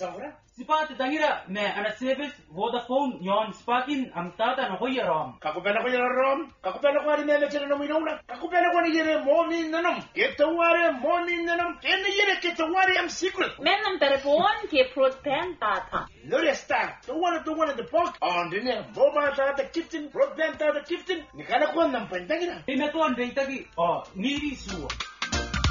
Sahura? Sipati tangira me ana service Vodafone yon spakin am tata no hoya rom. Kakupela ko yung rom, kakupela ko rin nila sila nominula, kakupela ko ni yere momin nanam, kitawari momin nanam, kaya yere kitawari am secret. Men telephone ke broadband data. No resta, the one the box, on the name, mobile data kitchen, broadband data kitchen, ni kana ko ng pantangira. Imeto ang data ki niri suwa.